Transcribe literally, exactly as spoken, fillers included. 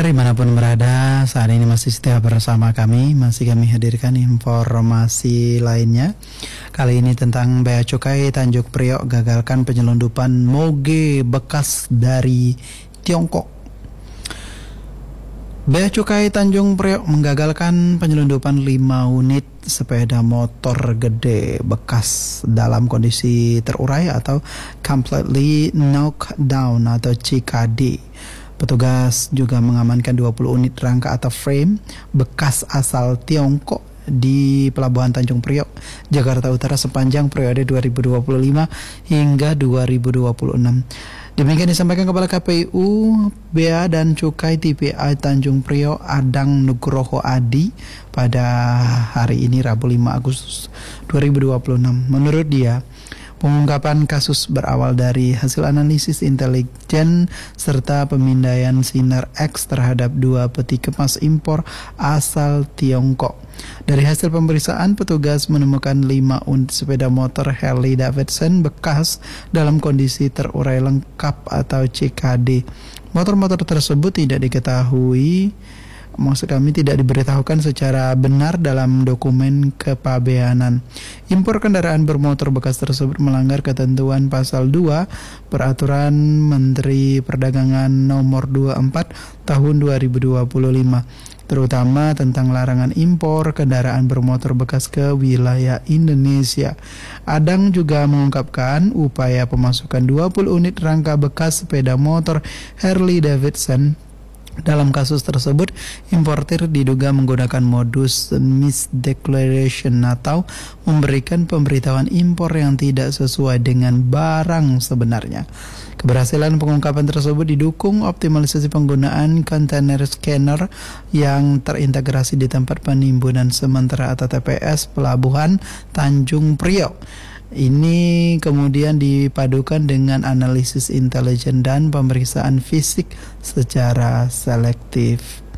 Pendengar dimanapun berada, saat ini masih setia bersama kami. Masih kami hadirkan informasi lainnya. Kali ini tentang Bea Cukai Tanjung Priok gagalkan penyelundupan moge bekas dari Tiongkok. Bea Cukai Tanjung Priok menggagalkan penyelundupan lima unit sepeda motor gede bekas dalam kondisi terurai atau completely knocked down atau C K D. Petugas juga mengamankan dua puluh unit rangka atau frame bekas asal Tiongkok di Pelabuhan Tanjung Priok, Jakarta Utara sepanjang periode dua ribu dua puluh lima hingga dua ribu dua puluh enam. Demikian disampaikan Kepala K P U Bea dan Cukai T P I Tanjung Priok Adang Nugroho Adi pada hari ini Rabu lima Agustus dua ribu dua puluh enam. Menurut dia, pengungkapan kasus berawal dari hasil analisis intelijen serta pemindaian sinar X terhadap dua peti kemas impor asal Tiongkok. Dari hasil pemeriksaan, petugas menemukan lima unit sepeda motor Harley Davidson bekas dalam kondisi terurai lengkap atau C K D. Motor-motor tersebut tidak diketahui Maksud kami tidak diberitahukan secara benar dalam dokumen kepabeanan. Impor kendaraan bermotor bekas tersebut melanggar ketentuan pasal dua Peraturan Menteri Perdagangan nomor dua puluh empat tahun dua ribu dua puluh lima, terutama tentang larangan impor kendaraan bermotor bekas ke wilayah Indonesia. Adang juga mengungkapkan upaya pemasukan dua puluh unit rangka bekas sepeda motor Harley Davidson. Dalam kasus tersebut, importir diduga menggunakan modus misdeclaration atau memberikan pemberitahuan impor yang tidak sesuai dengan barang sebenarnya. Keberhasilan pengungkapan tersebut didukung optimalisasi penggunaan kontainer scanner yang terintegrasi di tempat penimbunan sementara atau T P S Pelabuhan Tanjung Priok. Ini kemudian dipadukan dengan analisis intelijen dan pemeriksaan fisik secara selektif.